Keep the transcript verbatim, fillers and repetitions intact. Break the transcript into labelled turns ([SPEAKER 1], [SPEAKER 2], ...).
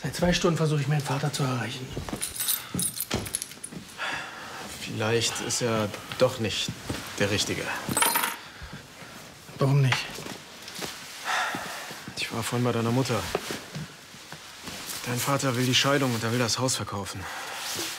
[SPEAKER 1] Seit zwei Stunden versuche ich, meinen Vater zu erreichen.
[SPEAKER 2] Vielleicht ist er doch nicht der Richtige.
[SPEAKER 1] Warum nicht?
[SPEAKER 2] Ich war vorhin bei deiner Mutter. Dein Vater will die Scheidung und er will das Haus verkaufen.